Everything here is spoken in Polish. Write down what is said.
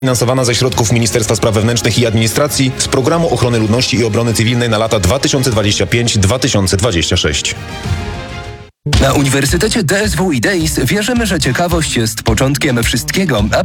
Finansowana ze środków Ministerstwa Spraw Wewnętrznych i Administracji z Programu Ochrony Ludności i Obrony Cywilnej na lata 2025-2026. Na Uniwersytecie DSW i DEIS wierzymy, że ciekawość jest początkiem wszystkiego, a